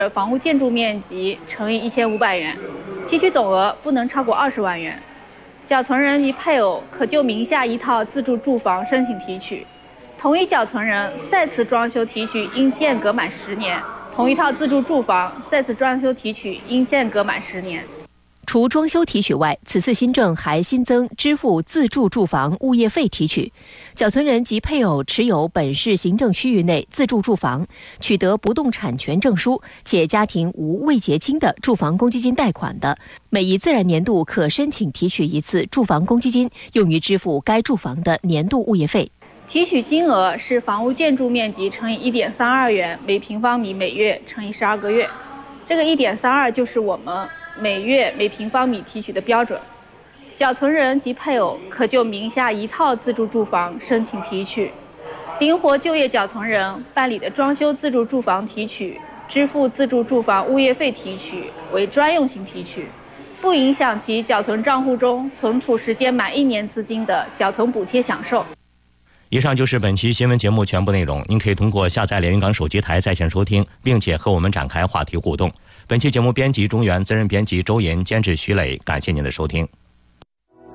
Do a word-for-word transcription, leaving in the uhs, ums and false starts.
房屋建筑面积乘以一千五百元，提取总额不能超过二十万元。缴存人及配偶可就名下一套自住住房申请提取，同一缴存人再次装修提取应间隔满十年，同一套自住住房再次装修提取应间隔满十年。 除装修提取外，此次新政还新增支付自住住房物业费提取。缴存人及配偶持有本市行政区域内自住住房，取得不动产权证书，且家庭无未结清的住房公积金贷款的，每一自然年度可申请提取一次住房公积金，用于支付该住房的年度物业费。 提取金额是房屋建筑面积乘以 一点三二元每平方米每月乘以十二个月，这个 一点三二 就是我们每月每平方米提取的标准。缴存人及配偶可就名下一套自住住房申请提取，灵活就业缴存人办理的装修自住住房提取、支付自住住房物业费提取为专用型提取，不影响其缴存账户中存储时间满一年资金的缴存补贴享受。 以上就是本期新闻节目全部内容，您可以通过下载连云港手机台在线收听，并且和我们展开话题互动。本期节目编辑钟原，责任编辑周岩，监制徐磊，感谢您的收听。